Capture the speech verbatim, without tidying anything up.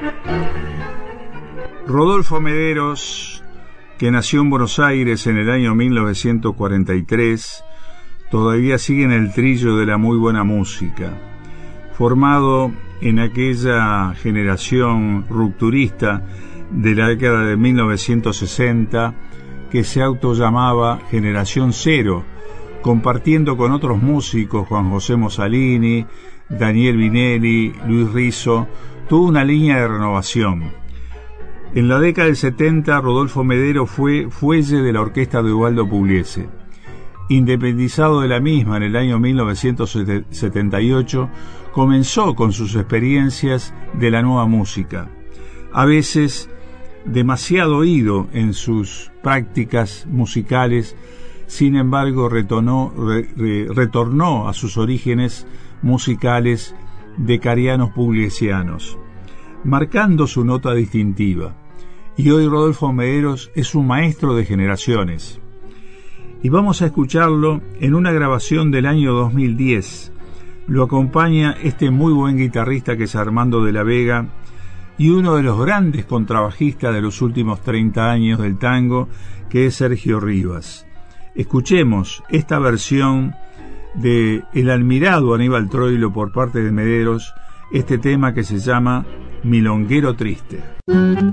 Rodolfo Mederos, que nació en Buenos Aires en el año mil novecientos cuarenta y tres, todavía sigue en el trillo de la muy buena música. Formado en aquella generación rupturista de la década de mil novecientos sesenta, que se autollamaba Generación Cero, compartiendo con otros músicos, Juan José Mossalini, Daniel Vinelli, Luis Rizzo, tuvo una línea de renovación. En la década del setenta, Rodolfo Mederos fue fuelle de la orquesta de Ubaldo Pugliese. Independizado de la misma en el año mil novecientos setenta y ocho, comenzó con sus experiencias de la nueva música, a veces demasiado oído en sus prácticas musicales. Sin embargo, retornó, re, re, retornó a sus orígenes musicales decarianos pugliesianos, marcando su nota distintiva. Y hoy Rodolfo Mederos es un maestro de generaciones. Y vamos a escucharlo en una grabación del año dos mil diez. Lo acompaña este muy buen guitarrista que es Armando de la Vega y uno de los grandes contrabajistas de los últimos treinta años del tango, que es Sergio Rivas. Escuchemos esta versión de El admirado Aníbal Troilo por parte de Mederos, este tema que se llama Milonguero Triste.